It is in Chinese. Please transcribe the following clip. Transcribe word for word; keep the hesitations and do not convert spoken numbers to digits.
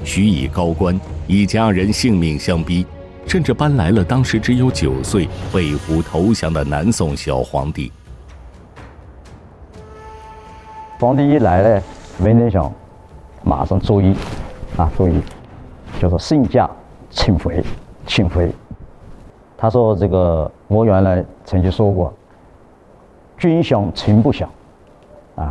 许以高官，以家人性命相逼，甚至搬来了当时只有九岁、为胡投降的南宋小皇帝。 皇帝一来呢，文天祥马上作揖，啊，作揖，就说圣驾请回，请回。他说这个我原来曾经说过，君想臣不想，